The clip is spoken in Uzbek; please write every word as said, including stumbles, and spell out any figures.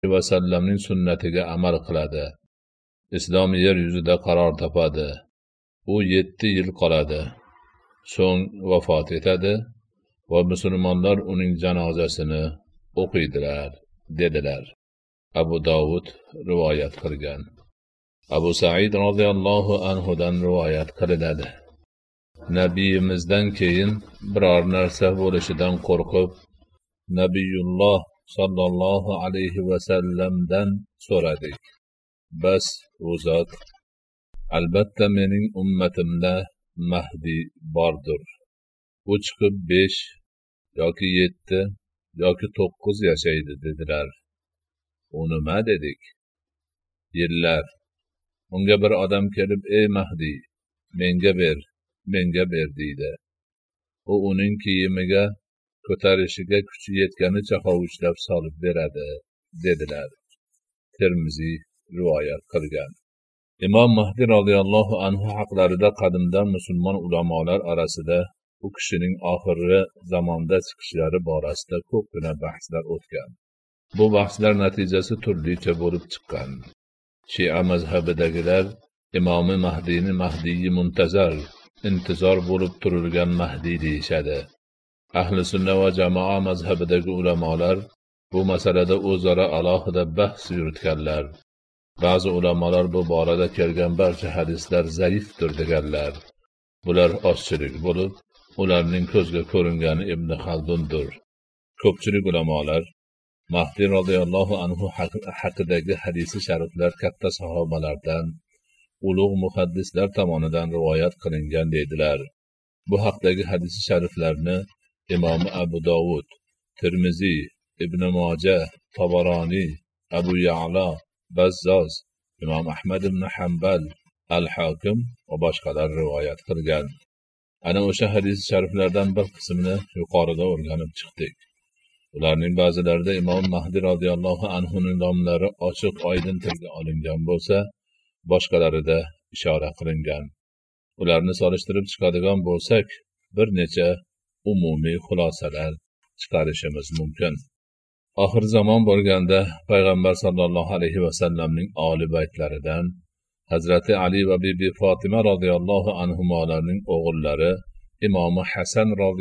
vasallamning sunnatiga amal qiladi. Islom yer yuzida qaror topadi. U yetti yil qoladi. So'ng vafot etadi va musulmonlar uning janozasini o'qiydilar, dedilar. Abu Dovud rivoyat qilgan. Abu Said roziyallohu anhudan rivoyat qilinadi. Nabiyimizdan keyin biror narsa bo'lishidan qo'rqib, Nabiyulloh sallallohu alayhi va sallamdan so'radik. Bas u zot, albatta mening ummatimda Mahdi bordir. U chiqib besh yoki yetti yoki to'qqiz yashaydi, dedilar. U nima dedik? Yillar. Unga bir odam kelib, ey Mahdi, menga ber, menga ber deydi. U uning kiyimiga ko'tarishiga kuchi yetganicha hovuchlab solib beradi, dedilar. Termiziy rivoyat qilgan. Imom Mahdi roziyallohu anhu haqlarida qadimdan musulmon ulamolar orasida u kishining oxirgi zamonda chiqishlari borasida ko'pgina bahslar o'tgan. Bu bahslar natijasi turlicha bo'lib chiqqan. Shia mazhabidagilar Imomi Mahdini Mahdiyi muntazar, intizor bo'lib turilgan Mahdi deyishadi. Ahli sunna va jamoa mazhabidagi ulamolar bu masalada o'zaro alohida bahs yuritganlar. Ba'zi ulamolar bu borada kelgan barcha hadislar zaifdir deganlar. Bular ozchilik bo'lib, ularning ko'zga ko'ringani Ibn Xaldundir. Ko'pchilik ulamolar Mahdi roziyallohu anhu haqidagi hadisi shariflar katta sahobalardan, ulug' muhaddislar tomonidan rivoyat qilingan deydilar. Bu haqdagi hadisi shariflarni Imom Abu Dovud, Termiziy, Ibn Majah, Tabaroniy, Abu Ya'la, Bazzoz, Imom Ahmad ibn Hanbal, Al-Hakim va boshqalar rivoyat qilgan. Ana o'sha hadis shariflardan bir qismini yuqorida o'rganib chiqdik. Ularning ba'zilarida Imom Mahdi roziyallohu anhuning nomlari ochiq oydin tilga olingan bo'lsa, boshqalarida ishora qilingan. Ularni solishtirib chiqadigan bo'lsak, bir necha umumiy xulosalar chiqarishimiz mumkin. Oxir zamon bo'lganda payg'ambar sollallohu alayhi va sallamning oli baytlaridan Hazrati Ali va bibi Fatima roziyallohu anhumolarning o'g'illari Imom Hasan